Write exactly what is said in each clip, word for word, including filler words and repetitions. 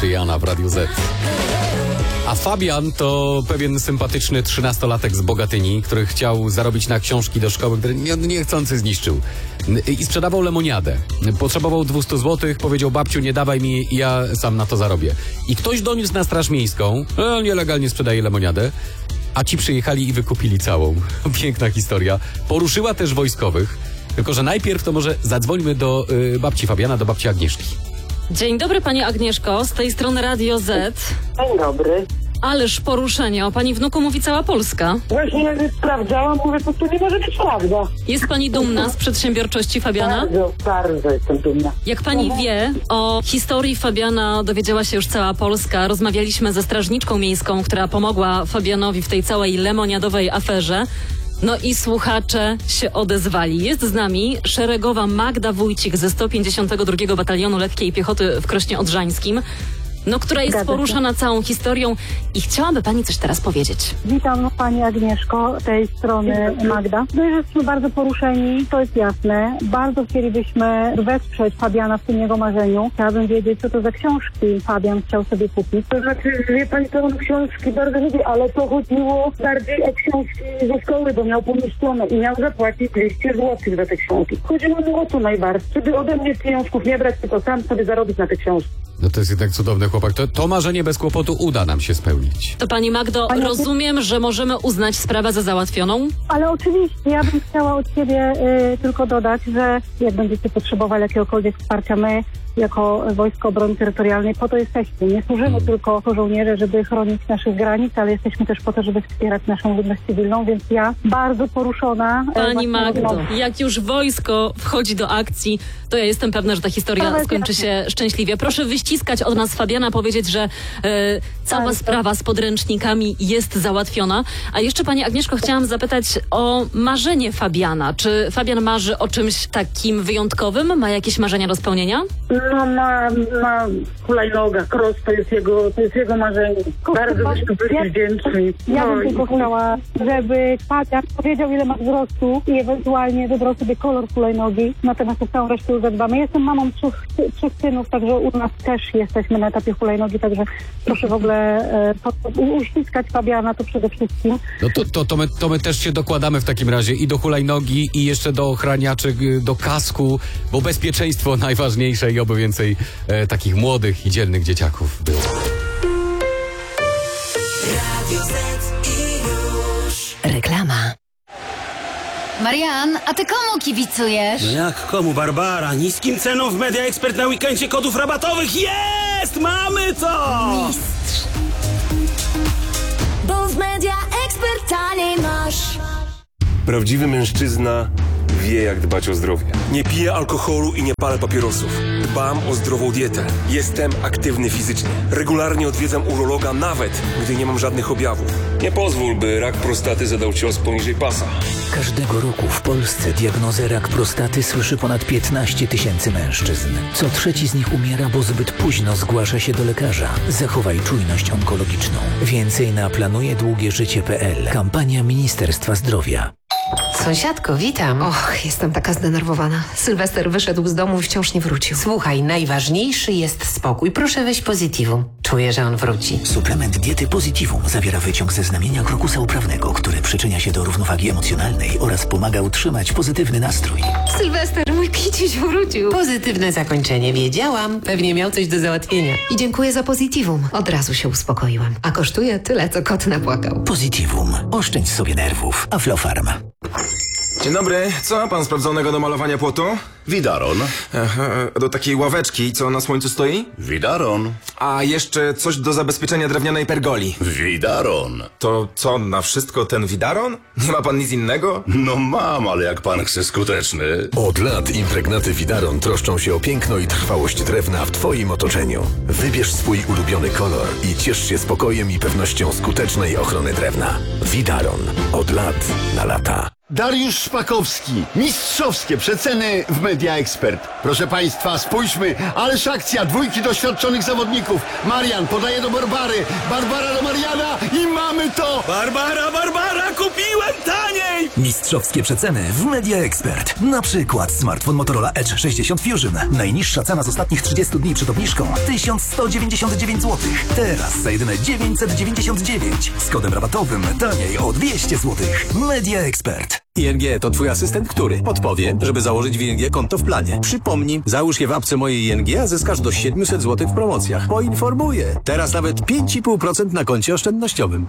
Jana w Radiu Z. A Fabian to pewien sympatyczny trzynastolatek z Bogatyni, który chciał zarobić na książki do szkoły, które nie, niechcący zniszczył. I sprzedawał lemoniadę. Potrzebował dwieście złotych, powiedział: babciu, nie dawaj mi, ja sam na to zarobię. I ktoś doniósł na straż miejską, e, nielegalnie sprzedaje lemoniadę, a ci przyjechali i wykupili całą. Piękna historia. Poruszyła też wojskowych, tylko że najpierw to może zadzwońmy do y, babci Fabiana, do babci Agnieszki. Dzień dobry, pani Agnieszko, z tej strony Radio Z. Dzień dobry. Ależ poruszenie, o pani wnuku mówi cała Polska. Właśnie sprawdzałam, mówię, to, to nie może być prawda. Jest pani dumna z przedsiębiorczości Fabiana? Bardzo, bardzo jestem dumna. Jak pani wie, o historii Fabiana dowiedziała się już cała Polska. Rozmawialiśmy ze strażniczką miejską, która pomogła Fabianowi w tej całej lemoniadowej aferze. No i słuchacze się odezwali. Jest z nami szeregowa Magda Wójcik ze sto pięćdziesiątego drugiego Batalionu Lekkiej Piechoty w Krośnie Odrzańskim, no, która jest Zgadza się. poruszana całą historią i chciałaby pani coś teraz powiedzieć. Witam pani Agnieszko, z tej strony Magda. No i jesteśmy bardzo poruszeni, to jest jasne. Bardzo chcielibyśmy wesprzeć Fabiana w tym jego marzeniu. Chciałabym wiedzieć, co to za książki Fabian chciał sobie kupić. To znaczy, wie pani, to on książki bardzo lubi, ale to chodziło bardziej o książki ze szkoły, bo miał pomieszczone i miał zapłacić dwieście złotych za te książki. Chodziło mu o to najbardziej, żeby ode mnie pieniążków nie brać, tylko sam sobie zarobić na te książki. No to jest jednak cudowny chłopak. To, to marzenie bez kłopotu uda nam się spełnić. To pani Magdo, Pani- rozumiem, że możemy uznać sprawę za załatwioną? Ale oczywiście, ja bym chciała od siebie y, tylko dodać, że jak będziecie potrzebowali jakiegokolwiek wsparcia, my jako Wojsko Obrony Terytorialnej po to jesteśmy. Nie służymy tylko jako żołnierze, żeby chronić naszych granic, ale jesteśmy też po to, żeby wspierać naszą ludność cywilną, więc ja bardzo poruszona. e, Pani właśnie Magdo, rozmową. jak już wojsko wchodzi do akcji, to ja jestem pewna, że ta historia Ale skończy jasne. się szczęśliwie. Proszę wyściskać od nas Fabiana, powiedzieć, że e, cała Tak, sprawa z podręcznikami jest załatwiona. A jeszcze pani Agnieszko, chciałam zapytać o marzenie Fabiana. Czy Fabian marzy o czymś takim wyjątkowym? Ma jakieś marzenia do spełnienia? No ma, ma hulajnoga, cross to jest jego, to jest jego marzenie. Bardzo byśmy byli Ja- wdzięczni. Ja No bym i- tylko chciała, żeby Fabian powiedział, ile ma wzrostu i ewentualnie wybrał sobie kolor hulajnogi, natomiast o całą resztę już zadbamy. Jestem mamą trzech, trzech synów, także u nas też jesteśmy na etapie hulajnogi, także proszę w ogóle e, po, u- uściskać Fabiana to przede wszystkim. No to, to, to, my, to my też się dokładamy w takim razie i do hulajnogi, i jeszcze do ochraniaczek, y, do kasku, bo bezpieczeństwo najważniejsze i oby więcej e, takich młodych i dzielnych dzieciaków było. Reklama. Marian, a ty komu kibicujesz? No jak komu, Barbara? Niskim ceną w Media Expert na weekendzie kodów rabatowych. Jest! Mamy to! Mistrz. Bo w Media Expert taniej masz. Prawdziwy mężczyzna wie, jak dbać o zdrowie. Nie piję alkoholu i nie palę papierosów. Dbam o zdrową dietę. Jestem aktywny fizycznie. Regularnie odwiedzam urologa, nawet gdy nie mam żadnych objawów. Nie pozwól, by rak prostaty zadał cios poniżej pasa. Każdego roku w Polsce diagnozę rak prostaty słyszy ponad piętnaście tysięcy mężczyzn. Co trzeci z nich umiera, bo zbyt późno zgłasza się do lekarza. Zachowaj czujność onkologiczną. Więcej na planuje długie życie kropka p l. Kampania Ministerstwa Zdrowia. Sąsiadko, witam. Och, jestem taka zdenerwowana. Sylwester wyszedł z domu i wciąż nie wrócił. Słuchaj, najważniejszy jest spokój. Proszę weź Positivum. Czuję, że on wróci. Suplement diety Positivum zawiera wyciąg ze znamienia krokusa uprawnego, który przyczynia się do równowagi emocjonalnej oraz pomaga utrzymać pozytywny nastrój. Sylwester, mój kiciuś wrócił. Pozytywne zakończenie, wiedziałam. Pewnie miał coś do załatwienia. I dziękuję za Positivum. Od razu się uspokoiłam. A kosztuje tyle, co kot napłakał. Positivum. Oszczędź sobie nerwów. Aflofarm. Dzień dobry, co ma pan sprawdzonego do malowania płotu? Widaron. Aha, do takiej ławeczki, co na słońcu stoi? Widaron. A jeszcze coś do zabezpieczenia drewnianej pergoli. Widaron. To co, na wszystko ten widaron? Nie ma pan nic innego? No mam, ale jak pan chce skuteczny. Od lat impregnaty Widaron troszczą się o piękno i trwałość drewna w twoim otoczeniu. Wybierz swój ulubiony kolor i ciesz się spokojem i pewnością skutecznej ochrony drewna. Widaron. Od lat na lata. Dariusz Szpakowski. Mistrzowskie przeceny w Media Expert. Proszę Państwa, spójrzmy, ależ akcja dwójki doświadczonych zawodników. Marian podaje do Barbary, Barbara do Mariana i mamy to! Barbara, Barbara, kupiłem taniej! Mistrzowskie przeceny w Media Expert. Na przykład smartfon Motorola Edge sześćdziesiąt Fusion. Najniższa cena z ostatnich trzydziestu dni przed obniżką tysiąc sto dziewięćdziesiąt dziewięć złotych. Teraz za jedyne dziewięćset dziewięćdziesiąt dziewięć. Z kodem rabatowym taniej o dwieście złotych. Media Expert. I N G to twój asystent, który podpowie, żeby założyć w I N G konto w planie. Przypomnij, załóż je w apce mojej I N G, a zyskasz do siedmiuset złotych w promocjach. Poinformuję. Teraz nawet pięć i pół procent na koncie oszczędnościowym.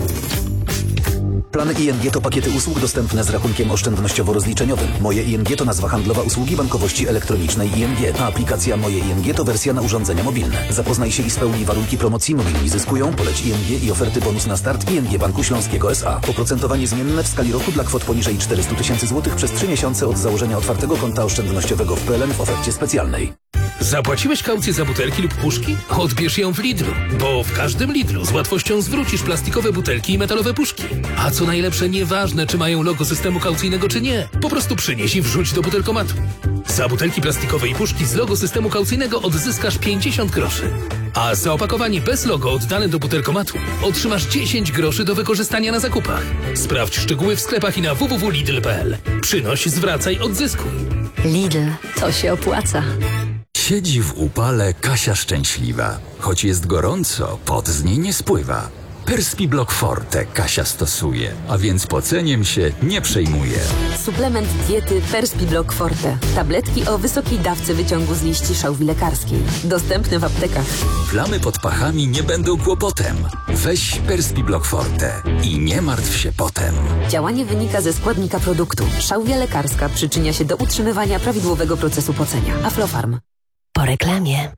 Plany I N G to pakiety usług dostępne z rachunkiem oszczędnościowo-rozliczeniowym. Moje I N G to nazwa handlowa usługi bankowości elektronicznej I N G, a aplikacja Moje I N G to wersja na urządzenia mobilne. Zapoznaj się i spełnij warunki promocji. Mobilni zyskują, poleć I N G i oferty bonus na start I N G Banku Śląskiego S A. Oprocentowanie zmienne w skali roku dla kwot poniżej czterystu tysięcy złotych przez trzy miesiące od założenia otwartego konta oszczędnościowego w P L N w ofercie specjalnej. Zapłaciłeś kaucję za butelki lub puszki? Odbierz ją w Lidlu, bo w każdym Lidlu z łatwością zwrócisz plastikowe butelki i metalowe puszki. A co najlepsze, nieważne czy mają logo systemu kaucyjnego czy nie, po prostu przynieś i wrzuć do butelkomatu. Za butelki plastikowe i puszki z logo systemu kaucyjnego odzyskasz pięćdziesiąt groszy. A za opakowanie bez logo oddane do butelkomatu otrzymasz dziesięć groszy do wykorzystania na zakupach. Sprawdź szczegóły w sklepach i na w w w kropka lidl kropka p l. Przynoś, zwracaj, odzyskuj. Lidl, to się opłaca. Siedzi w upale Kasia szczęśliwa. Choć jest gorąco, pot z niej nie spływa. Perspiblock Forte Kasia stosuje, a więc poceniem się nie przejmuje. Suplement diety Perspiblock Forte. Tabletki o wysokiej dawce wyciągu z liści szałwi lekarskiej. Dostępne w aptekach. Plamy pod pachami nie będą kłopotem. Weź Perspiblock Forte i nie martw się potem. Działanie wynika ze składnika produktu. Szałwia lekarska przyczynia się do utrzymywania prawidłowego procesu pocenia. Aflofarm. Po reklamie.